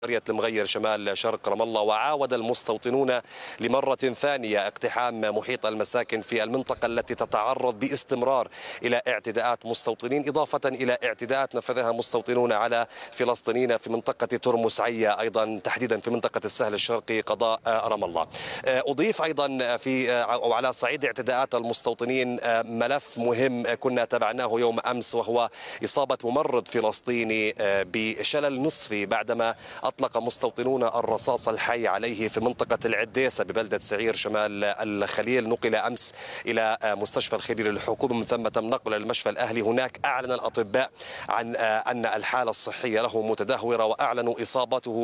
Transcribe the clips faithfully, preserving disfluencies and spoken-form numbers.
قرية المغير شمال شرق رام الله. وعاود المستوطنون لمرة ثانية اقتحام محيط المساكن في المنطقة التي تتعرض باستمرار إلى اعتداءات مستوطنين، إضافة إلى اعتداءات نفذها مستوطنون على فلسطينيين في منطقة ترمس عيا، أيضا تحديدا في منطقة السهل الشرقي قضاء رام الله. أضيف أيضا في أو على صعيد اعتداءات المستوطنين ملف مهم كنا تابعناه يوم أمس، وهو إصابة ممرض فلسطيني بشلل نصفي بعدما أطلق مستوطنون الرصاص الحي عليه في منطقة العديسة ببلدة سعير شمال الخليل. نقل أمس إلى مستشفى الخليل الحكومي، من ثم تم نقله للمشفى الأهلي. هناك أعلن الأطباء عن أن الحالة الصحية له متدهورة، وأعلنوا إصابته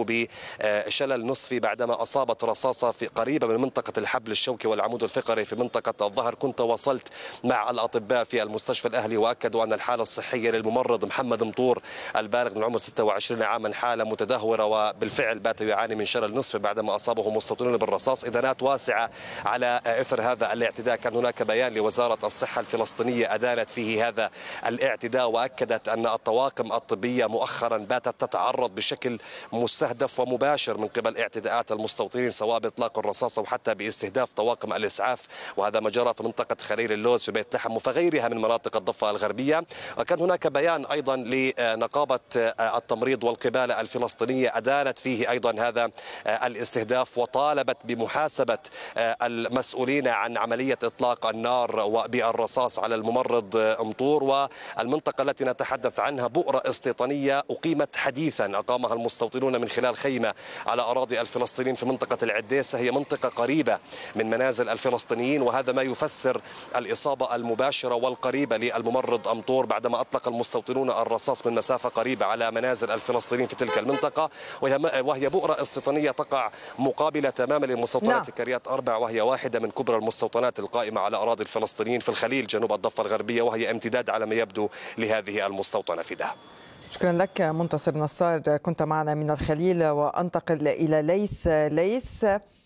بشلل نصفي بعدما أصابت رصاصة في قريبة من منطقة الحبل الشوكي والعمود الفقري في منطقة الظهر. كنت وصلت مع الأطباء في المستشفى الأهلي وأكدوا أن الحالة الصحية للممرض محمد مطور البالغ من العمر ستة وعشرين عاما حالة متدهورة، وبالفعل بات يعاني من شلل نصفي بعدما أصابه مستوطنون بالرصاص. إدانات واسعة على إثر هذا الاعتداء. كان هناك بيان لوزارة الصحة الفلسطينية أدانت فيه هذا الاعتداء، وأكدت أن الطواقم الطبية مؤخرا باتت تتعرض بشكل مستهدف ومباشر من قبل اعتداءات المستوطنين، سواء بإطلاق الرصاص أو حتى باستهداف طواقم الإسعاف، وهذا ما جرى في منطقة خليل اللوز في بيت لحم وغيرها من مناطق الضفة الغربية. وكان هناك بيان أيضا لنقابة التمريض والقبالة الفلسطينية أدانت فيه أيضا هذا الاستهداف، وطالبت بمحاسبة المسؤولين عن عملية إطلاق النار بالرصاص على الممرض مطور. والمنطقة التي نتحدث عنها بؤرة استيطانية أقيمت حديثا، أقامها المستوطنون من خلال خيمة على أراضي الفلسطينيين في منطقة العديسة. هي منطقة قريبة من منازل الفلسطينيين، وهذا ما يفسر الإصابة المباشرة والقريبة للممرض مطور بعدما أطلق المستوطنون الرصاص من مسافة قريبة على منازل الفلسطينيين في تلك المنطقة، وهي بؤرة استيطانية تقع مقابلة تماما لمستوطنة كريات أربع، وهي واحدة من كبرى المستوطنات القائمة على أراضي الفلسطينيين في الخليل جنوب الضفة الغربية، وهي امتداد على ما يبدو لهذه المستوطنة. فداء. شكرا لك منتصر نصار، كنت معنا من الخليل. وأنتقل إلى ليس. ليس،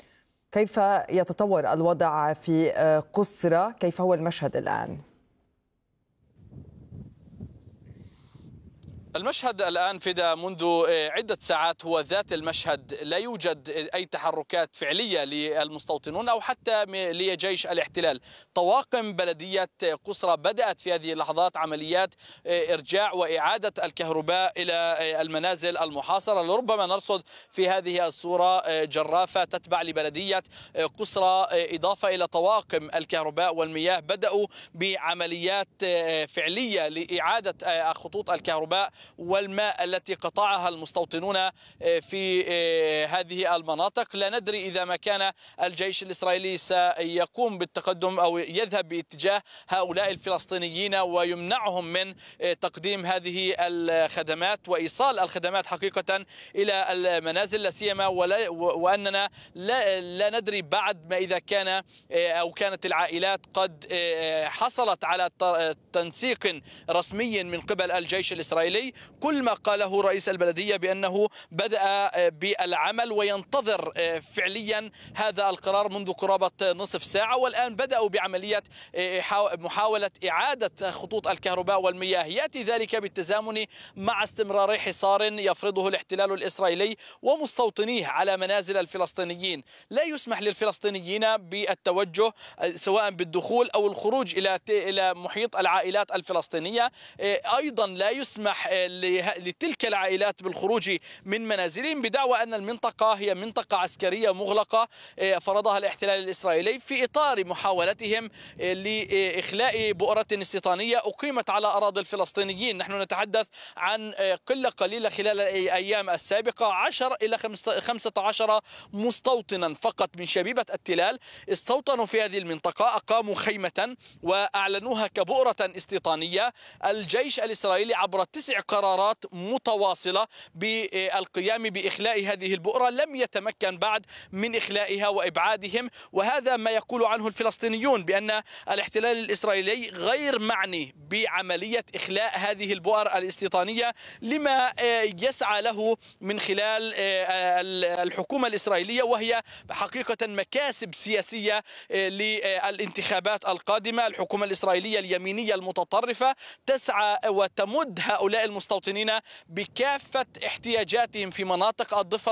كيف يتطور الوضع في قسرة؟ كيف هو المشهد الآن؟ المشهد الآن فدا منذ عدة ساعات هو ذات المشهد، لا يوجد أي تحركات فعلية للمستوطنون أو حتى لجيش الاحتلال. طواقم بلدية قسرة بدأت في هذه اللحظات عمليات إرجاع وإعادة الكهرباء إلى المنازل المحاصرة. لربما نرصد في هذه الصورة جرافة تتبع لبلدية قسرة، إضافة إلى طواقم الكهرباء والمياه بدأوا بعمليات فعلية لإعادة خطوط الكهرباء والماء التي قطعها المستوطنون في هذه المناطق. لا ندري إذا ما كان الجيش الإسرائيلي سيقوم بالتقدم أو يذهب باتجاه هؤلاء الفلسطينيين ويمنعهم من تقديم هذه الخدمات وإيصال الخدمات حقيقة إلى المنازل، لا سيما وأننا لا, لا ندري بعد ما إذا كان أو كانت العائلات قد حصلت على تنسيق رسمي من قبل الجيش الإسرائيلي. كل ما قاله رئيس البلدية بأنه بدأ بالعمل وينتظر فعليا هذا القرار منذ قرابة نصف ساعة، والآن بدأوا بعملية محاولة إعادة خطوط الكهرباء والمياه. يأتي ذلك بالتزامن مع استمرار حصار يفرضه الاحتلال الإسرائيلي ومستوطنيه على منازل الفلسطينيين. لا يسمح للفلسطينيين بالتوجه سواء بالدخول أو الخروج إلى إلى محيط العائلات الفلسطينية. أيضا لا يسمح لتلك العائلات بالخروج من منازلهم بدعوى أن المنطقة هي منطقة عسكرية مغلقة فرضها الاحتلال الإسرائيلي في إطار محاولتهم لإخلاء بؤرة استيطانية أقيمت على أراضي الفلسطينيين. نحن نتحدث عن قلة قليلة خلال الأيام السابقة، عشر إلى خمسة عشر مستوطنا فقط من شبيبة التلال استوطنوا في هذه المنطقة، أقاموا خيمة وأعلنوها كبؤرة استيطانية. الجيش الإسرائيلي عبر تسع قرارات متواصلة بالقيام بإخلاء هذه البؤرة لم يتمكن بعد من إخلائها وإبعادهم، وهذا ما يقول عنه الفلسطينيون بأن الاحتلال الإسرائيلي غير معني بعملية إخلاء هذه البؤر الاستيطانية لما يسعى له من خلال الحكومة الإسرائيلية، وهي حقيقة مكاسب سياسية للانتخابات القادمة. الحكومة الإسرائيلية اليمينية المتطرفة تسعى وتمد هؤلاء المستوطنين المستوطنين بكافة احتياجاتهم في مناطق الضفة